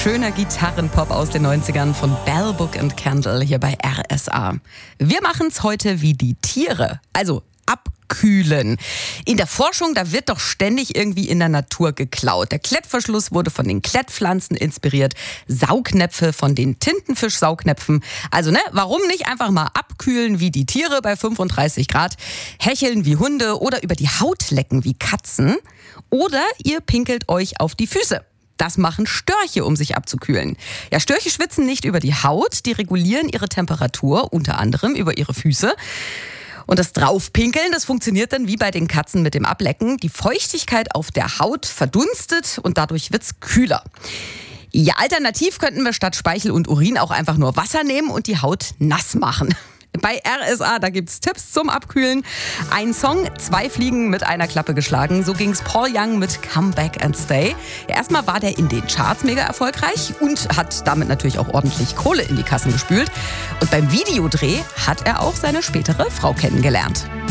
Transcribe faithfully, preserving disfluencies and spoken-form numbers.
schöner Gitarrenpop aus den neunzigern von Bell, Book and Candle hier bei R S A. Wir machen's heute wie die Tiere, also abkühlen. In der Forschung, da wird doch ständig irgendwie in der Natur geklaut. Der Klettverschluss wurde von den Klettpflanzen inspiriert, Saugnäpfe von den Tintenfisch-Saugnäpfen. Also ne, warum nicht einfach mal abkühlen wie die Tiere bei fünfunddreißig Grad, hecheln wie Hunde oder über die Haut lecken wie Katzen? Oder ihr pinkelt euch auf die Füße. Das machen Störche, um sich abzukühlen. Ja, Störche schwitzen nicht über die Haut, die regulieren ihre Temperatur, unter anderem über ihre Füße. Und das Draufpinkeln, das funktioniert dann wie bei den Katzen mit dem Ablecken. Die Feuchtigkeit auf der Haut verdunstet und dadurch wird's kühler. Ja, alternativ könnten wir statt Speichel und Urin auch einfach nur Wasser nehmen und die Haut nass machen. Bei R S A, da gibt's Tipps zum Abkühlen. Ein Song, zwei Fliegen mit einer Klappe geschlagen. So ging's Paul Young mit Come Back and Stay. Ja, erstmal war der in den Charts mega erfolgreich und hat damit natürlich auch ordentlich Kohle in die Kassen gespült. Und beim Videodreh hat er auch seine spätere Frau kennengelernt.